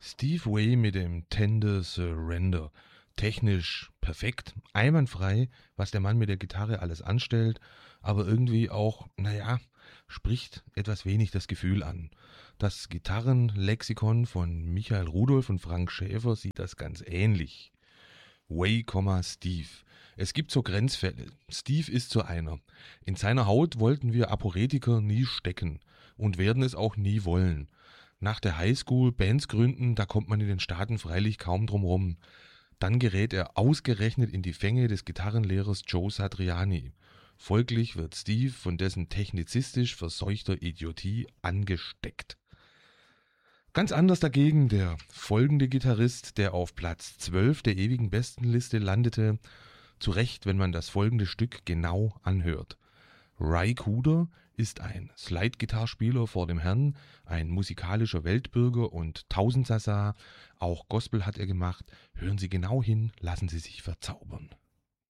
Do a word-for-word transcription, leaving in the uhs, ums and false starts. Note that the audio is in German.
Steve Vai mit dem Tender Surrender. Technisch perfekt, einwandfrei, was der Mann mit der Gitarre alles anstellt, aber irgendwie auch, naja, spricht etwas wenig das Gefühl an. Das Gitarrenlexikon von Michael Rudolph und Frank Schäfer sieht das ganz ähnlich. Vai, Steve. Es gibt so Grenzfälle. Steve ist so einer. In seiner Haut wollten wir Aporetiker nie stecken und werden es auch nie wollen. Nach der Highschool Bands gründen, da kommt man in den Staaten freilich kaum drum rum. Dann gerät er ausgerechnet in die Fänge des Gitarrenlehrers Joe Satriani. Folglich wird Steve von dessen technizistisch verseuchter Idiotie angesteckt. Ganz anders dagegen der folgende Gitarrist, der auf Platz zwölf der ewigen Bestenliste landete, zu Recht, wenn man das folgende Stück genau anhört. Ry Cooder ist ein Slide-Gitarrspieler vor dem Herrn, ein musikalischer Weltbürger und Tausendsasa, auch Gospel hat er gemacht. Hören Sie genau hin, lassen Sie sich verzaubern.